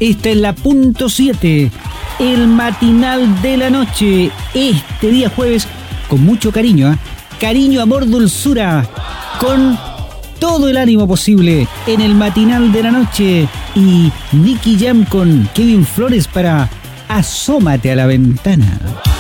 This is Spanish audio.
Esta es la punto 7, el matinal de la noche, este día jueves, con mucho cariño, cariño, amor, dulzura, con todo el ánimo posible en el matinal de la noche, y Nicky Jam con Kevin Flores para Asómate a la ventana.